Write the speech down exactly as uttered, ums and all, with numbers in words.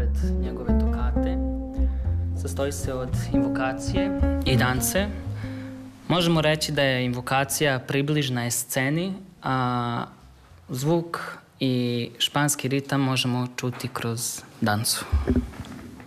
pored njegove tokate. Sastoji se od invokacije i dance. Možemo reći da je invokacija približna je sceni, a zvuk i španski ritam možemo čuti kroz dansu.